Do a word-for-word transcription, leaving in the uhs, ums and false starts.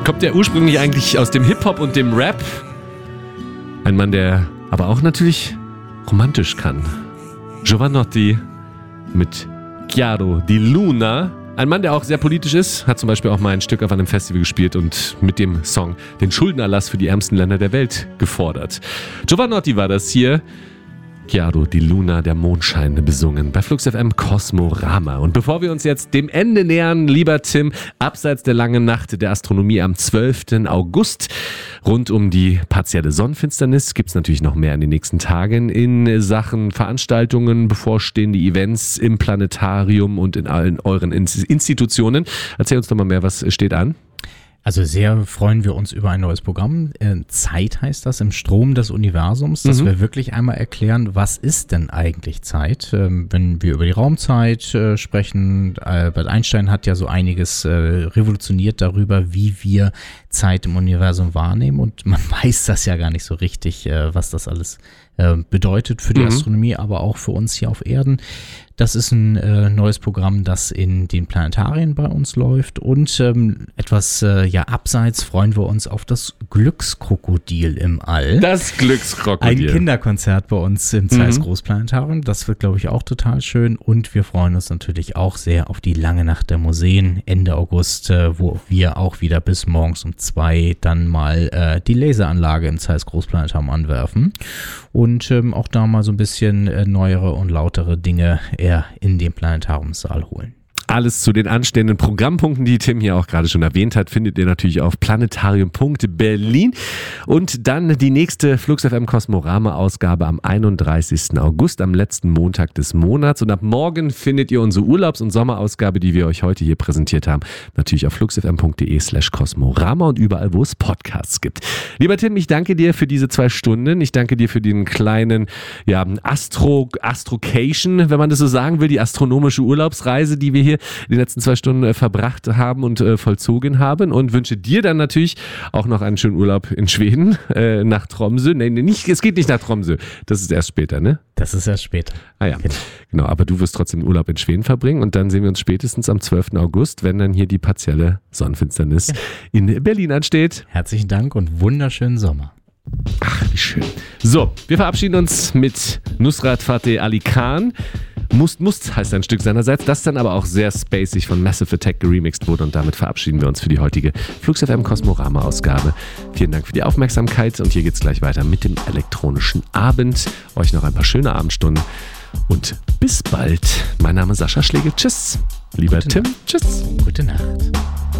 Kommt ja ursprünglich eigentlich aus dem Hip-Hop und dem Rap. Ein Mann, der aber auch natürlich romantisch kann. Jovanotti mit Chiaro di Luna. Ein Mann, der auch sehr politisch ist, hat zum Beispiel auch mal ein Stück auf einem Festival gespielt und mit dem Song den Schuldenerlass für die ärmsten Länder der Welt gefordert. Jovanotti war das hier. Chiaro di Luna, der Mondschein, besungen bei Flux F M Kosmorama. Und bevor wir uns jetzt dem Ende nähern, lieber Tim, abseits der langen Nacht der Astronomie am zwölften August, rund um die partielle Sonnenfinsternis, gibt es natürlich noch mehr in den nächsten Tagen in Sachen Veranstaltungen, bevorstehende Events im Planetarium und in allen euren Institutionen. Erzähl uns doch mal mehr, was steht an? Also sehr freuen wir uns über ein neues Programm. Zeit heißt das, im Strom des Universums, dass mhm. wir wirklich einmal erklären, was ist denn eigentlich Zeit? Wenn wir über die Raumzeit sprechen, Albert Einstein hat ja so einiges revolutioniert darüber, wie wir Zeit im Universum wahrnehmen, und man weiß das ja gar nicht so richtig, was das alles bedeutet für die mhm. Astronomie, aber auch für uns hier auf Erden. Das ist ein äh, neues Programm, das in den Planetarien bei uns läuft, und ähm, etwas äh, ja abseits freuen wir uns auf das Glückskrokodil im All. Das Glückskrokodil. Ein Kinderkonzert bei uns im Zeiss mhm. Großplanetarium. Das wird, glaube ich, auch total schön, und wir freuen uns natürlich auch sehr auf die lange Nacht der Museen Ende August, äh, wo wir auch wieder bis morgens um zwei dann mal äh, die Laseranlage im Zeiss Großplanetarium anwerfen und ähm, auch da mal so ein bisschen äh, neuere und lautere Dinge eher in den Planetariumssaal holen. Alles zu den anstehenden Programmpunkten, die Tim hier auch gerade schon erwähnt hat, findet ihr natürlich auf planetarium punkt berlin. Und dann die nächste Flux F M Kosmorama-Ausgabe am einunddreißigsten August, am letzten Montag des Monats. Und ab morgen findet ihr unsere Urlaubs- und Sommerausgabe, die wir euch heute hier präsentiert haben, natürlich auf fluxfm punkt de slash kosmorama und überall, wo es Podcasts gibt. Lieber Tim, ich danke dir für diese zwei Stunden. Ich danke dir für den kleinen ja, Astro, Astrocation, wenn man das so sagen will, die astronomische Urlaubsreise, die wir hier die letzten zwei Stunden äh, verbracht haben und äh, vollzogen haben, und wünsche dir dann natürlich auch noch einen schönen Urlaub in Schweden, äh, nach Tromsø. Nee, nee, nicht, es geht nicht nach Tromsø. Das ist erst später, ne? Das ist erst später. Ah ja, genau. genau. Aber du wirst trotzdem Urlaub in Schweden verbringen, und dann sehen wir uns spätestens am zwölften August, wenn dann hier die partielle Sonnenfinsternis ja. in Berlin ansteht. Herzlichen Dank und wunderschönen Sommer. Ach, wie schön. So, wir verabschieden uns mit Nusrat Fateh Ali Khan. Must, Must heißt ein Stück seinerseits, das dann aber auch sehr spacig von Massive Attack geremixed wurde, und damit verabschieden wir uns für die heutige Flux F M Kosmorama Ausgabe. Vielen Dank für die Aufmerksamkeit, und hier geht's gleich weiter mit dem elektronischen Abend. Euch noch ein paar schöne Abendstunden und bis bald. Mein Name ist Sascha Schlegel. Tschüss. Lieber Gute Tim. Nacht. Tschüss. Gute Nacht.